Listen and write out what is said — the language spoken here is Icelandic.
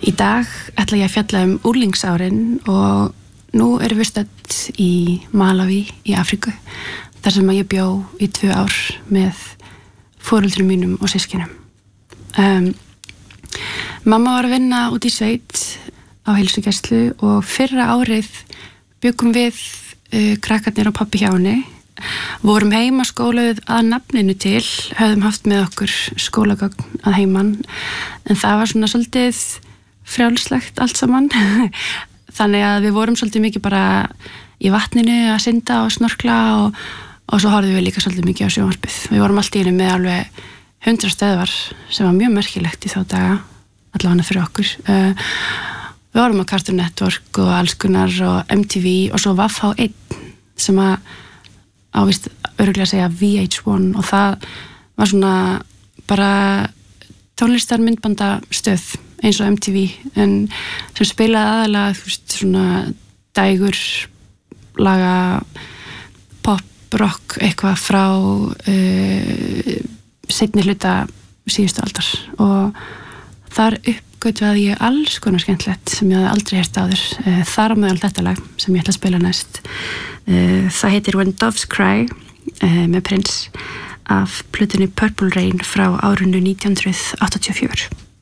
Í dag ætla ég að fjalla úrlingsárin og nú erum við stödd í Malaví í Afríku þar sem ég bjó í 2 ár með foreldrum mínum og systkinum. Mamma var að vinna út í sveit á heilsugæslu og fyrra árið byggum við krakkarnir og pabbi hjá henni. Vorum heima skóluð að nafninu til, höfðum haft með okkur skólagögn að heiman, en það var svona svolítið frjálslegt allt saman. Þannig að við vorum svolítið mikið bara í vatninu að synda og snorkla og svo horfðum við líka svolítið mikið á sjónvarpið. Við vorum allt í einu með alveg 100 stöðvar sem var mjög merkilegt í þá daga, allavega fyrir okkur. Við vorum á Cartoon Network og alls konar og MTV og svo VH1 sem að ávist örugglega að segja VH1 og það var svona bara tónlistarmyndbanda stöð eins og MTV en sem spilaði aðalega svona dægur laga pop, rock eitthvað frá seinni hluta síðustu aldar og þar uppgötvaði ég alls konar skemmtilegt sem ég hafði aldrei heyrt áður. Þar á meðal þetta lag sem ég ætla að spila næst. Það heitir When Doves Cry með Prince af plötunni Purple Rain frá árinu 1984.